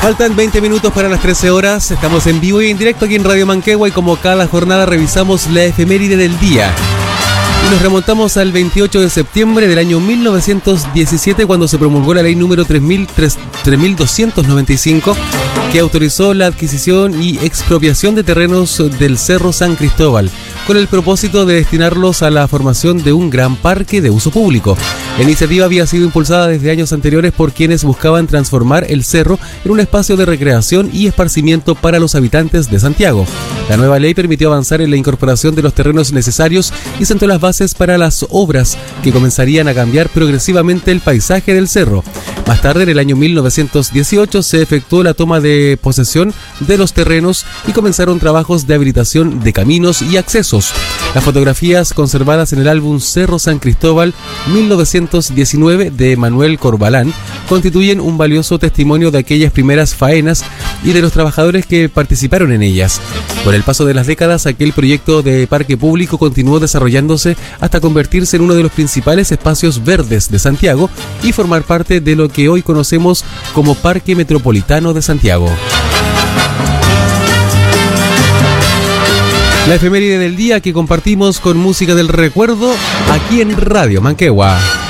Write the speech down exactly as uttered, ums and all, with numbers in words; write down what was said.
Faltan veinte minutos para las trece horas, estamos en vivo y en directo aquí en Radio Manquehue y como cada jornada revisamos la efeméride del día. Y nos remontamos al veintiocho de septiembre del año mil novecientos diecisiete, cuando se promulgó la ley número tres mil doscientos noventa y cinco, que autorizó la adquisición y expropiación de terrenos del Cerro San Cristóbal, con el propósito de destinarlos a la formación de un gran parque de uso público. La iniciativa había sido impulsada desde años anteriores por quienes buscaban transformar el cerro en un espacio de recreación y esparcimiento para los habitantes de Santiago. La nueva ley permitió avanzar en la incorporación de los terrenos necesarios y sentó las bases para las obras que comenzarían a cambiar progresivamente el paisaje del cerro. Más tarde, en el año mil novecientos dieciocho, se efectuó la toma de posesión de los terrenos y comenzaron trabajos de habilitación de caminos y accesos. Las fotografías conservadas en el álbum Cerro San Cristóbal mil novecientos diecinueve de Manuel Corbalán constituyen un valioso testimonio de aquellas primeras faenas y de los trabajadores que participaron en ellas. Con el paso de las décadas, aquel proyecto de parque público continuó desarrollándose hasta convertirse en uno de los principales espacios verdes de Santiago y formar parte de lo que hoy conocemos como Parque Metropolitano de Santiago. La efeméride del día que compartimos con música del recuerdo aquí en Radio Manquehue.